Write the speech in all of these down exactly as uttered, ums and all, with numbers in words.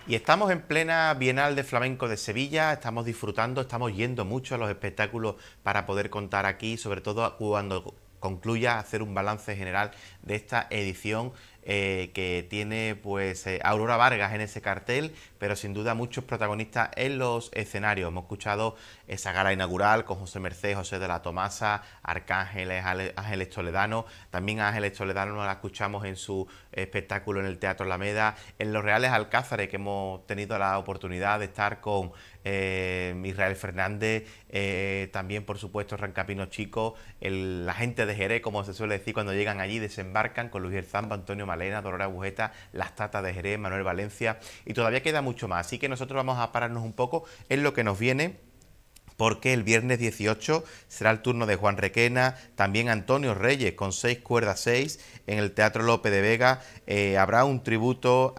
Y estamos en plena Bienal de Flamenco de Sevilla, estamos disfrutando, estamos yendo mucho a los espectáculos para poder contar aquí, sobre todo cuando concluya, hacer un balance general de esta edición eh, que tiene pues eh, Aurora Vargas en ese cartel, pero sin duda muchos protagonistas en los escenarios. Hemos escuchado esa gala inaugural con José Merced, José de la Tomasa, Arcángeles, Ángeles Toledano. También a Ángeles Toledano nos la escuchamos en su espectáculo en el Teatro Alameda, en los Reales Alcázares, que hemos tenido la oportunidad de estar con eh, Israel Fernández, eh, también por supuesto Rancapino Chico, el, la gente de Jerez, como se suele decir, cuando llegan allí desembarcan con Luis El Zamba, Antonio Malena, Dolores Agujeta, las Tatas de Jerez, Manuel Valencia, y todavía queda mucho más, así que nosotros vamos a pararnos un poco en lo que nos viene, porque el viernes dieciocho será el turno de Juan Requena, también Antonio Reyes con seis cuerdas seis en el Teatro Lope de Vega. Eh, habrá un tributo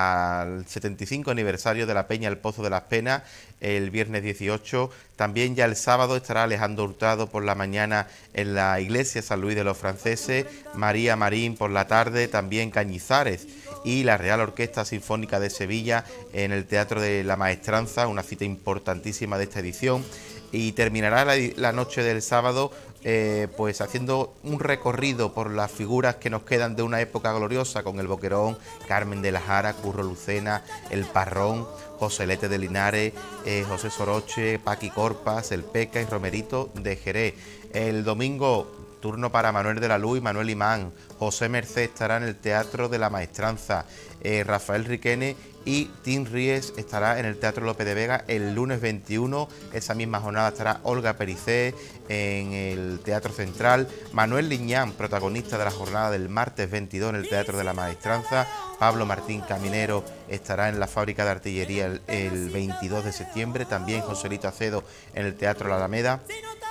al setenta y cinco aniversario de la Peña El Pozo de las Penas el viernes dieciocho. También ya el sábado estará Alejandro Hurtado por la mañana en la iglesia San Luis de los Franceses, María Marín por la tarde, también Cañizares y la Real Orquesta Sinfónica de Sevilla en el Teatro de la Maestranza, una cita importantísima de esta edición. Y terminará la, la noche del sábado eh, pues haciendo un recorrido por las figuras que nos quedan de una época gloriosa, con el Boquerón, Carmen de la Jara, Curro Lucena, el Parrón, José Lete de Linares, eh, José Soroche, Paqui Corpas, el Peca y Romerito de Jerez. El domingo, turno para Manuel de la Luz y Manuel Imán. José Merced estará en el Teatro de la Maestranza. Eh, Rafael Riquene y Tim Ries estará en el Teatro Lope de Vega el lunes veintiuno. Esa misma jornada estará Olga Pericé en el Teatro Central. Manuel Liñán, protagonista de la jornada del martes veintidós en el Teatro de la Maestranza. Pablo Martín Caminero estará en la Fábrica de Artillería el, el veintidós de septiembre. También Joselito Acedo en el Teatro La Alameda.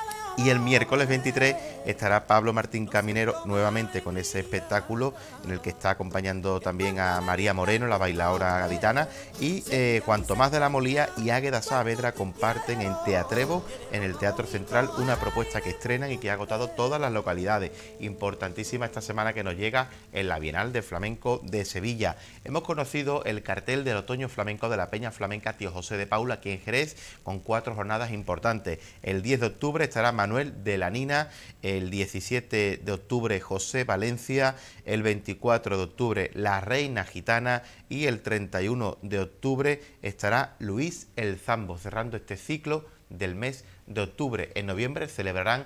Y el miércoles veintitrés estará Pablo Martín Caminero nuevamente con ese espectáculo en el que está acompañando también a María Moreno, la bailadora gaditana, y eh, Juan Tomás de la Molía y Águeda Saavedra comparten en Teatrevo, en el Teatro Central, una propuesta que estrenan y que ha agotado todas las localidades. Importantísima esta semana que nos llega en la Bienal de Flamenco de Sevilla. Hemos conocido el cartel del otoño flamenco de la Peña Flamenca Tío José de Paula aquí en Jerez, con cuatro jornadas importantes. El diez de octubre estará Manuel de la Nina, el diecisiete de octubre José Valencia, el veinticuatro de octubre La Reina Gitana y el treinta y uno de octubre estará Luis El Zambo, cerrando este ciclo del mes de octubre. En noviembre celebrarán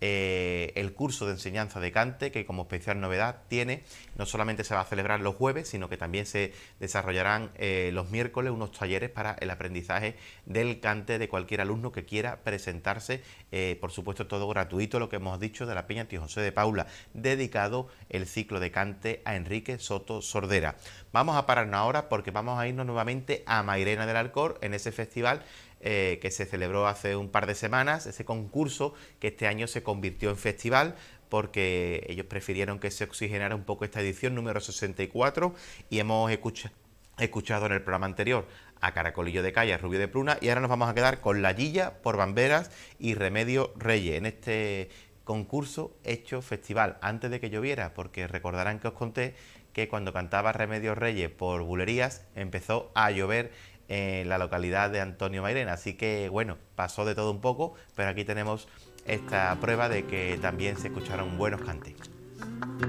Eh, el curso de enseñanza de cante, que como especial novedad tiene, no solamente se va a celebrar los jueves, sino que también se desarrollarán eh, los miércoles unos talleres para el aprendizaje del cante de cualquier alumno que quiera presentarse, eh, por supuesto todo gratuito, lo que hemos dicho, de la Peña Tío José de Paula, dedicado el ciclo de cante a Enrique Soto Sordera. Vamos a pararnos ahora porque vamos a irnos nuevamente a Mairena del Alcor, en ese festival Eh, que se celebró hace un par de semanas, ese concurso que este año se convirtió en festival porque ellos prefirieron que se oxigenara un poco esta edición número sesenta y cuatro, y hemos escucha, escuchado en el programa anterior a Caracolillo de Calla, Rubio de Pruna, y ahora nos vamos a quedar con La Guilla por Bamberas y Remedio Reyes en este concurso hecho festival antes de que lloviera, porque recordarán que os conté que cuando cantaba Remedios Reyes por Bulerías empezó a llover en la localidad de Antonio Mairena, así que bueno, pasó de todo un poco, pero aquí tenemos esta prueba de que también se escucharon buenos cantes.